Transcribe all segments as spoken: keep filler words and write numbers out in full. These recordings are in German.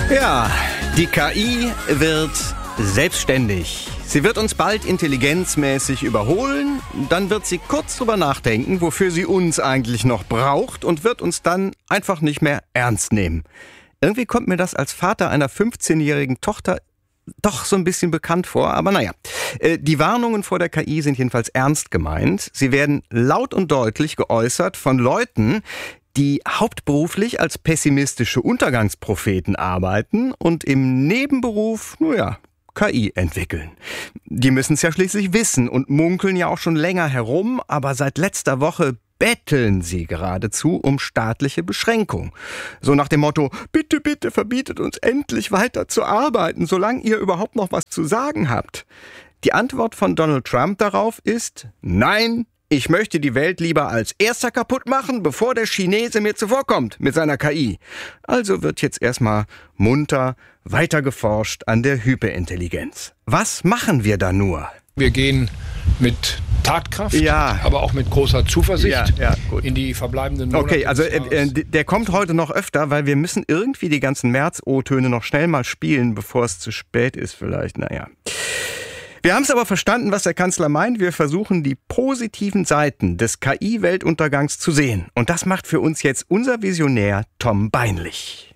Ja, die K I wird selbstständig. Sie wird uns bald intelligenzmäßig überholen, dann wird sie kurz drüber nachdenken, wofür sie uns eigentlich noch braucht und wird uns dann einfach nicht mehr ernst nehmen. Irgendwie kommt mir das als Vater einer fünfzehnjährigen Tochter doch so ein bisschen bekannt vor, aber naja. Die Warnungen vor der K I sind jedenfalls ernst gemeint. Sie werden laut und deutlich geäußert von Leuten, die hauptberuflich als pessimistische Untergangspropheten arbeiten und im Nebenberuf, naja, K I entwickeln. Die müssen es ja schließlich wissen und munkeln ja auch schon länger herum, aber seit letzter Woche betteln sie geradezu um staatliche Beschränkung. So nach dem Motto, bitte, bitte verbietet uns endlich weiter zu arbeiten, solange ihr überhaupt noch was zu sagen habt. Die Antwort von Donald Trump darauf ist, nein, ich möchte die Welt lieber als erster kaputt machen, bevor der Chinese mir zuvorkommt mit seiner K I. Also wird jetzt erstmal munter weiter geforscht an der Hyperintelligenz. Was machen wir da nur? Wir gehen mit Tatkraft, ja. aber auch mit großer Zuversicht ja, ja, gut. in die verbleibenden Monate. Okay, also äh, der kommt heute noch öfter, weil wir müssen irgendwie die ganzen März-O-Töne noch schnell mal spielen, bevor es zu spät ist vielleicht. Naja. Wir haben es aber verstanden, was der Kanzler meint. Wir versuchen, die positiven Seiten des K I-Weltuntergangs zu sehen. Und das macht für uns jetzt unser Visionär Tom Beinlich.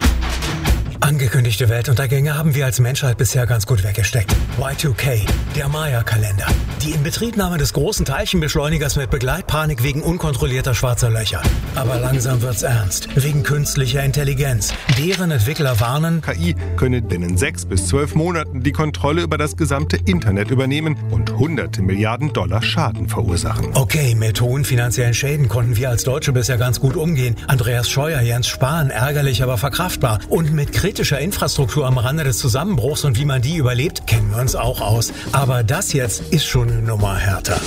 Angekündigte Weltuntergänge haben wir als Menschheit bisher ganz gut weggesteckt. Y zwei K, der Maya-Kalender, die Inbetriebnahme des großen Teilchenbeschleunigers mit Begleitpanik wegen unkontrollierter schwarzer Löcher. Aber langsam wird's ernst, wegen künstlicher Intelligenz. Deren Entwickler warnen, K I könne binnen sechs bis zwölf Monaten die Kontrolle über das gesamte Internet übernehmen und hunderte Milliarden Dollar Schaden verursachen. Okay, mit hohen finanziellen Schäden konnten wir als Deutsche bisher ganz gut umgehen. Andreas Scheuer, Jens Spahn, ärgerlich, aber verkraftbar. Und mit kritischer Infrastruktur am Rande des Zusammenbruchs und wie man die überlebt, kennen wir uns auch aus. Aber das jetzt ist schon eine Nummer härter.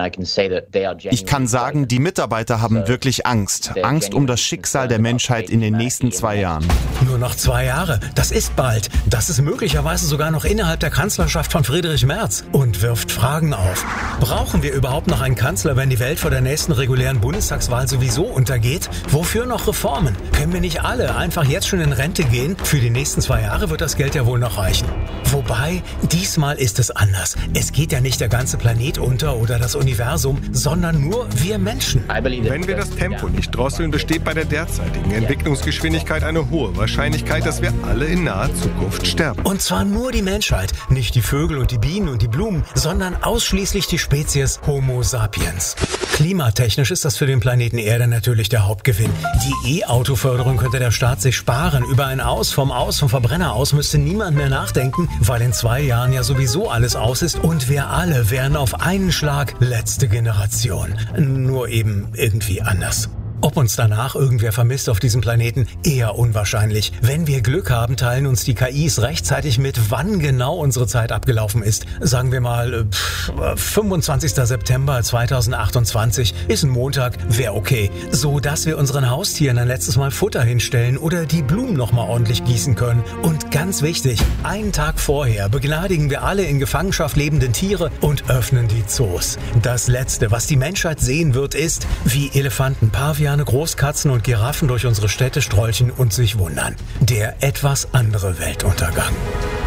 Ich kann sagen, die Mitarbeiter haben wirklich Angst. Angst um das Schicksal der Menschheit in den nächsten zwei Jahren. Nur noch zwei Jahre. Das ist bald. Das ist möglicherweise sogar noch innerhalb der Kanzlerschaft von Friedrich Merz und wirft Fragen auf. Brauchen wir überhaupt noch einen Kanzler, wenn die Welt vor der nächsten regulären Bundestagswahl sowieso untergeht? Wofür noch Reformen? Können wir nicht alle einfach jetzt schon in Rente gehen? Für die nächsten zwei Jahre wird das Geld ja wohl noch reichen. Wobei, diesmal ist es anders. Es geht ja nicht der ganze Planet unter oder das Universum, sondern nur wir Menschen. Wenn wir das Tempo nicht drosseln, besteht bei der derzeitigen Entwicklungsgeschwindigkeit eine hohe Wahrscheinlichkeit, dass wir alle in naher Zukunft sterben. Und zwar nur die Menschheit, nicht die Vögel und die Bienen und die Blumen, sondern ausschließlich die Spezies Homo sapiens. Klimatechnisch ist das für den Planeten Erde natürlich der Hauptgewinn. Die E-Auto-Förderung könnte der Staat sich sparen. Über ein Aus, vom Aus, vom Verbrenner aus müsste niemand mehr nachdenken, weil in zwei Jahren ja sowieso alles aus ist und wir alle wären auf einen Schlag letzte Generation. Nur eben irgendwie anders. Ob uns danach irgendwer vermisst auf diesem Planeten, eher unwahrscheinlich. Wenn wir Glück haben, teilen uns die K Is rechtzeitig mit, wann genau unsere Zeit abgelaufen ist. Sagen wir mal, pff, fünfundzwanzigster September zweitausendachtundzwanzig ist ein Montag, wäre okay. So, dass wir unseren Haustieren ein letztes Mal Futter hinstellen oder die Blumen nochmal ordentlich gießen können. Und ganz wichtig, einen Tag vorher begnadigen wir alle in Gefangenschaft lebenden Tiere und öffnen die Zoos. Das Letzte, was die Menschheit sehen wird, ist, wie Elefanten, Paviane, Großkatzen und Giraffen durch unsere Städte strolchen und sich wundern. Der etwas andere Weltuntergang.